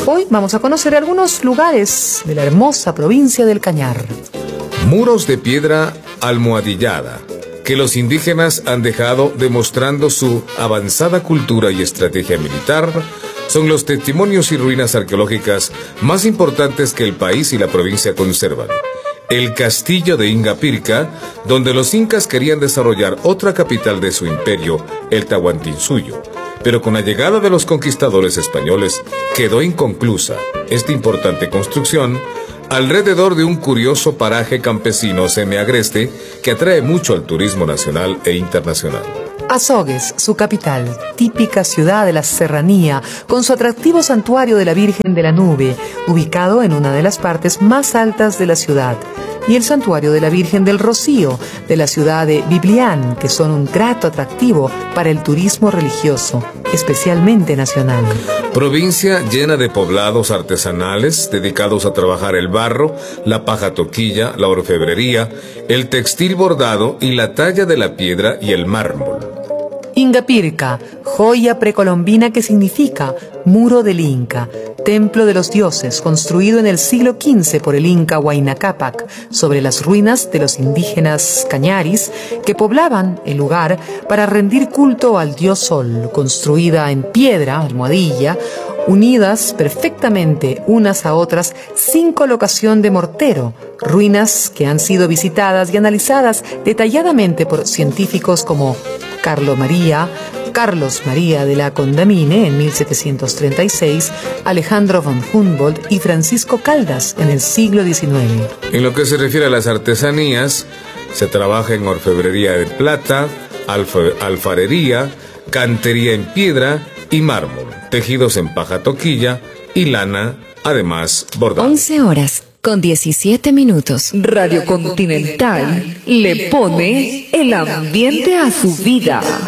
Hoy vamos a conocer algunos lugares de la hermosa provincia del Cañar. Muros de piedra almohadillada que los indígenas han dejado demostrando su avanzada cultura y estrategia militar son los testimonios y ruinas arqueológicas más importantes que el país y la provincia conservan. El castillo de Ingapirca, donde los incas querían desarrollar otra capital de su imperio, el Tahuantinsuyo, pero con la llegada de los conquistadores españoles quedó inconclusa esta importante construcción alrededor de un curioso paraje campesino semiagreste que atrae mucho al turismo nacional e internacional. Azogues, su capital, típica ciudad de la serranía, con su atractivo santuario de la Virgen de la Nube, ubicado en una de las partes más altas de la ciudad, y el santuario de la Virgen del Rocío, de la ciudad de Biblián, que son un grato atractivo para el turismo religioso, especialmente nacional. Provincia llena de poblados artesanales dedicados a trabajar el barro, la paja toquilla, la orfebrería, el textil bordado y la talla de la piedra y el mármol. Ingapirca, joya precolombina que significa muro del Inca, templo de los dioses, construido en el siglo XV por el Inca Huayna Cápac, sobre las ruinas de los indígenas cañaris que poblaban el lugar para rendir culto al dios Sol, construida en piedra, almohadilla, unidas perfectamente unas a otras sin colocación de mortero, ruinas que han sido visitadas y analizadas detalladamente por científicos como Carlos María de la Condamine en 1736, Alejandro von Humboldt y Francisco Caldas en el siglo XIX. En lo que se refiere a las artesanías, se trabaja en orfebrería de plata, alfarería, cantería en piedra y mármol, tejidos en paja toquilla y lana, además bordado. 11:17. Radio Continental le pone el ambiente a su vida.